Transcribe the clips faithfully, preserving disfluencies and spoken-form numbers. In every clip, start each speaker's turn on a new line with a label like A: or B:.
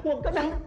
A: 我跟他。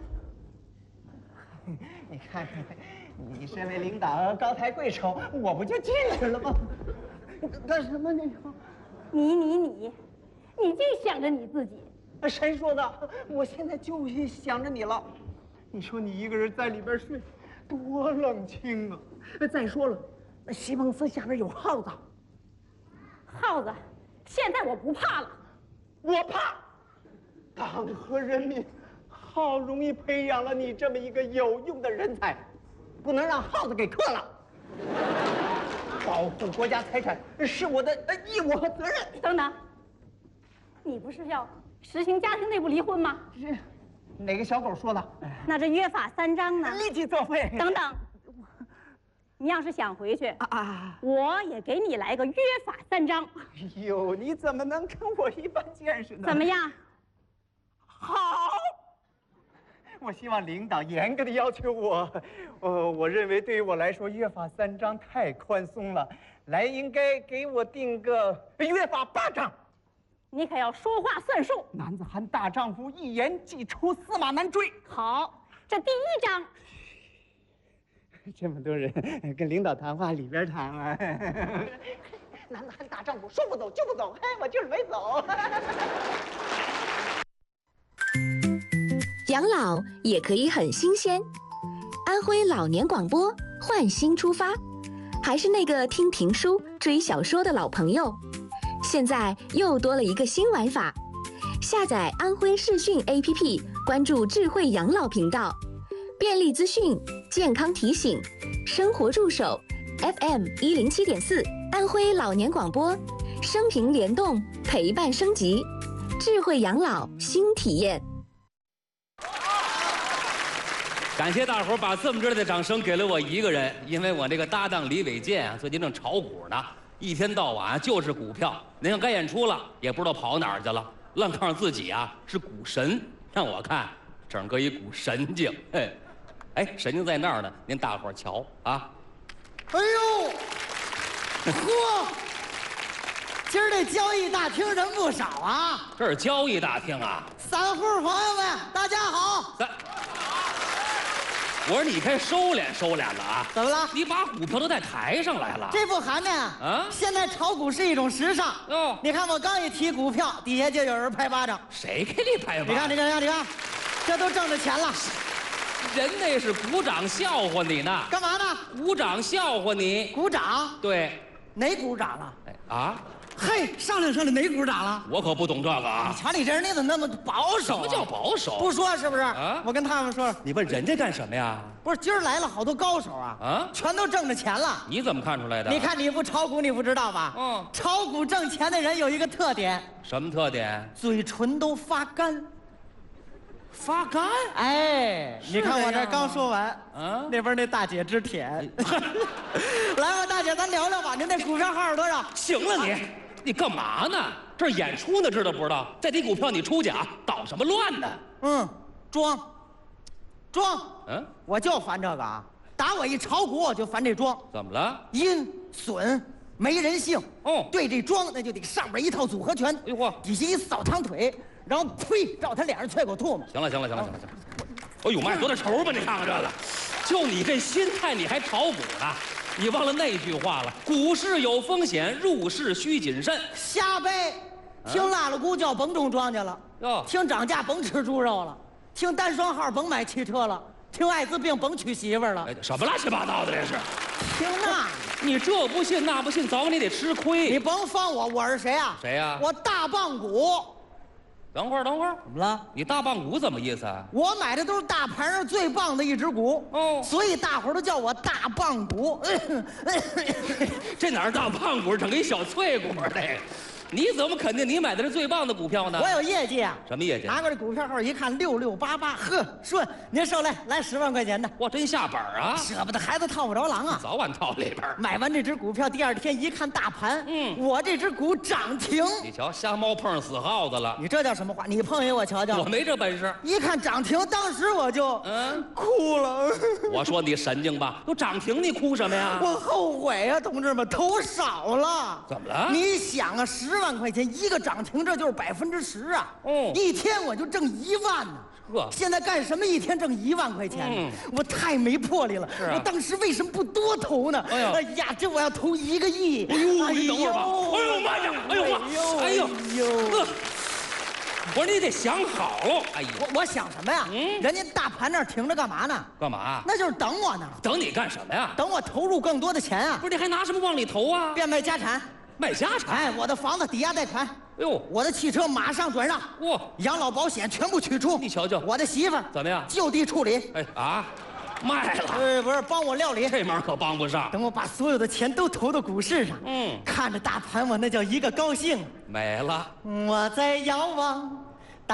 A: 你看，你身为领导，高抬贵手，我不就进去了吗？干什么你？
B: 你你你，你净想着你自己。
A: 谁说的？我现在就想着你了。你说你一个人在里边睡，多冷清啊！再说了，那西蒙斯下边有耗子。
B: 耗子，现在我不怕了。
A: 我怕。党和人民好容易培养了你这么一个有用的人才，不能让耗子给克了。保护国家财产是我的义务和责任。
B: 等等，你不是要实行家庭内部离婚吗？
A: 是，哪个小狗说的？
B: 那这约法三章呢？
A: 立即作废。
B: 等等，你要是想回去啊啊，我也给你来个约法三章。
A: 哎呦，你怎么能跟我一般见识呢？
B: 怎么样？
A: 好。我希望领导严格的要求我，呃，我认为对于我来说，约法三章太宽松了，来应该给我定个约法八章。
B: 你可要说话算数。
A: 男子汉大丈夫，一言既出，驷马难追。
B: 好，这第一章。
A: 这么多人跟领导谈话，里边谈啊。男子汉大丈夫，说不走就不走，嘿，我就是没走。
C: 养老也可以很新鲜。安徽老年广播换新出发，还是那个听评书、追小说的老朋友，现在又多了一个新玩法。下载安徽视讯 A P P， 关注智慧养老频道，便利资讯、健康提醒、生活助手 ，F M 一零七点四，安徽老年广播，生平联动，陪伴升级，智慧养老新体验。
D: 感谢大伙儿把这么热烈的掌声给了我一个人，因为我这个搭档李伟健啊，最近正炒股呢，一天到晚就是股票。您看该演出了，也不知道跑哪儿去了，愣告诉自己啊是股神，让我看整个一股神经。嘿，哎，神经在那儿呢，您大伙儿瞧啊！
E: 哎呦，嚯！今儿这交易大厅人不少啊！
D: 这是交易大厅啊！
E: 散户朋友们，大家好！
D: 咱。我说你该收敛收敛了啊！
E: 怎么了？
D: 你把股票都带台上来了？
E: 这不寒碜啊！啊！现在炒股是一种时尚哦。你看我刚一提股票，底下就有人拍巴掌。
D: 谁给你拍巴掌？
E: 你看，你看，你看，你看，这都挣着钱了。
D: 人那是鼓掌笑话你呢。
E: 干嘛呢？
D: 鼓掌笑话你。
E: 鼓掌？
D: 对。
E: 哪股涨了？
D: 哎啊！
E: 嘿，上来上来，哪股涨了？
D: 我可不懂这个啊！
E: 你瞧你这人，你怎么那么保守？
D: 什么叫保守？
E: 不说是不是？啊！我跟他们说，
D: 你问人家干什么呀？
E: 不是，今儿来了好多高手啊！啊，全都挣着钱了。
D: 你怎么看出来的？
E: 你看你不炒股，你不知道吧？嗯，炒股挣钱的人有一个特点。
D: 什么特点？
E: 嘴唇都发干。
D: 发干？
E: 哎，你看我这刚说完，啊，那边那大姐直舔。来吧，大姐，咱聊聊吧。您那股票号是多少？
D: 行了你。你干嘛呢？这儿演出呢，知道不知道？再提股票你出去啊，捣什么乱呢？
E: 嗯，装，装。
D: 嗯，
E: 我就烦这个啊！打我一炒股，我就烦这装。
D: 怎么了？
E: 阴损，没人性。哦，对这装，那就得上边一套组合拳。哎呦嚯，底下一扫堂腿，然后呸，照他脸上啐口唾沫。
D: 行了，行了，行了，行了，行了。哎呦妈呀，多大仇吧？你看看这个，就你这心态，你还炒股呢？你忘了那句话了，股市有风险，入市需谨慎。
E: 瞎背，听拉拉姑叫甭种庄稼了，哟，听涨价甭吃猪肉了，听单双号甭买汽车了，听艾滋病甭娶媳妇儿了。
D: 哎，什么乱七八糟的这是？
E: 听那，
D: 你这不信那不信，早晚你得吃亏。
E: 你甭放我，我是谁啊？
D: 谁呀？
E: 我大棒股。
D: 等会儿，等会儿，
E: 怎么了？
D: 你大棒股怎么意思啊？
E: 我买的都是大盘上最棒的一只股哦，所以大伙儿都叫我大棒股。
D: 这哪是大棒股，整个一小脆股的。你怎么肯定你买的是最棒的股票呢？
E: 我有业绩啊！
D: 什么业绩？
E: 拿过这股票号一看，六六八八，呵，顺，您收来，来十万块钱的。
D: 哇，真下本啊！
E: 舍不得孩子套不着狼啊！
D: 早晚套里边。
E: 买完这只股票，第二天一看大盘，嗯，我这只股涨停。
D: 你瞧，瞎猫碰上死耗子了。
E: 你这叫什么话？你碰一我瞧瞧。
D: 我没这本事。
E: 一看涨停，当时我就嗯哭了。
D: 我说你神经吧，都涨停你哭什么呀？
E: 我后悔呀，同志们，投少了。
D: 怎么了？
E: 你想啊，十万块钱一个涨停，这就是百分之十啊！
D: 哦，
E: 一天我就挣一万呢。
D: 呵，
E: 现在干什么一天挣一万块钱呢？嗯、我太没魄力了。
D: 是啊，
E: 我当时为什么不多投呢？
D: 哎呀，
E: 哎呀，这我要投一个亿！
D: 哎呦，你等会儿吧！哎呦妈呀！哎呦妈！哎呦呦！我说你得想好喽！哎呀，
E: 我我想什么呀？嗯，人家大盘那儿停着干嘛呢？
D: 干嘛？
E: 那就是等我呢。
D: 等你干什么呀？
E: 等我投入更多的钱啊！
D: 不是，你还拿什么往里投啊？
E: 变卖家产。
D: 卖家产？
E: 哎，我的房子抵押贷款。
D: 哎呦，
E: 我的汽车马上转让。
D: 哇，
E: 养老保险全部取出。
D: 你瞧瞧，
E: 我的媳妇儿
D: 怎么样？
E: 就地处理。
D: 哎啊，卖了。
E: 呃，不是，帮我料理。
D: 这忙可帮不上。
E: 等我把所有的钱都投到股市上，嗯，看着大盘，我那叫一个高兴。
D: 没了。
E: 我在遥望